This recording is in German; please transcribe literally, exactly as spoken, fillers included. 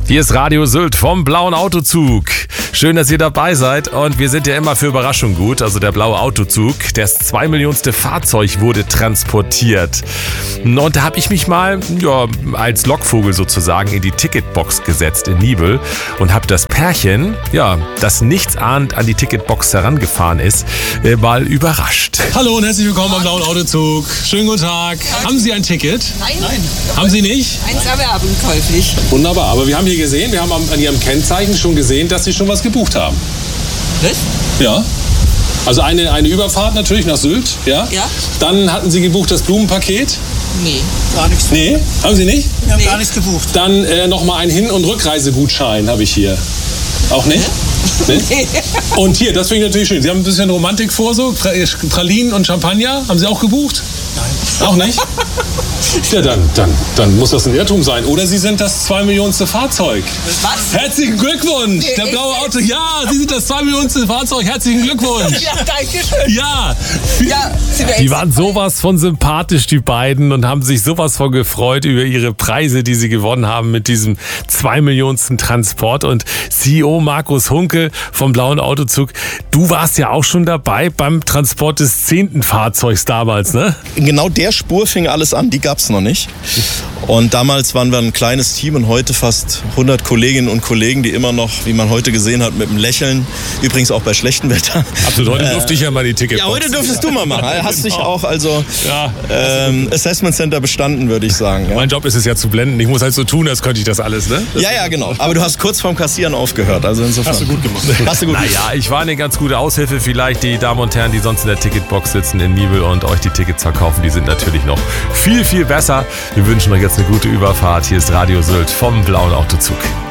Hier ist Radio Sylt vom Blauen Autozug. Schön, dass ihr dabei seid und wir sind ja immer für Überraschung gut. Also der Blaue Autozug, das zwei Millionste Fahrzeug wurde transportiert. Und da habe ich mich mal ja, als Lockvogel sozusagen in die Ticketbox gesetzt in Nibel und habe das Pärchen, ja, das nichtsahnend an die Ticketbox herangefahren ist, äh, mal überrascht. Hallo und herzlich willkommen am Blauen Autozug. Schönen guten Tag. Haben Sie ein Ticket? Nein. Nein. Haben Sie nicht? Eins erwerben käuflich. Wunderbar, aber wir haben hier gesehen, wir haben an Ihrem Kennzeichen schon gesehen, dass Sie schon was gebucht haben. Was? Ja. Also eine, eine Überfahrt natürlich nach Sylt, ja? Ja. Dann hatten Sie gebucht das Blumenpaket. Nee. Gar nichts. Nee, haben Sie nicht? Wir haben Nee. gar nichts gebucht. Dann äh, nochmal einen Hin- und Rückreisegutschein habe ich hier. Auch nicht? Nee? Nee. Und hier, das finde ich natürlich schön. Sie haben ein bisschen Romantik vor, so Pra- Pralinen und Champagner. Haben Sie auch gebucht? Nein. Auch nicht? Ja, dann, dann, dann muss das ein Irrtum sein. Oder Sie sind das zwei Millionste Fahrzeug. Was? Herzlichen Glückwunsch! Nee, Der ich- blaue Auto, ja, Sie sind das zwei Millionste Fahrzeug. Herzlichen Glückwunsch! Ja, danke schön. Ja! Ja, sind wir Die jetzt- waren sowas von sympathisch, die beiden, und haben sich sowas von gefreut über ihre Preise, die sie gewonnen haben mit diesem zwei Millionsten Transport. Und C E O Markus Hunke vom Blauen Autozug, du warst ja auch schon dabei beim Transport des zehnten Fahrzeugs damals, ne? Genau der Spur fing alles an, die gab es noch nicht. Und damals waren wir ein kleines Team und heute fast hundert Kolleginnen und Kollegen, die immer noch, wie man heute gesehen hat, mit einem Lächeln, übrigens auch bei schlechtem Wetter. Absolut, heute durfte ich ja mal die Ja, Ticketbox. heute dürftest du mal machen. Hast dich auch also Ja. ähm, Assessment Center bestanden, würde ich sagen. Ja. Mein Job ist es ja zu blenden. Ich muss halt so tun, als könnte ich das alles, ne? Das ja, ja, genau. Aber du hast kurz vorm Kassieren aufgehört. Also insofern. Hast du gut gemacht. Hast du gut gemacht. Naja, ich war eine ganz gute Aushilfe. Vielleicht die Damen und Herren, die sonst in der Ticketbox sitzen in Nibel und euch die Tickets verkaufen, die sind natürlich noch viel, viel besser. Wir wünschen euch jetzt eine gute Überfahrt. Hier ist Radio Sylt vom Blauen Autozug.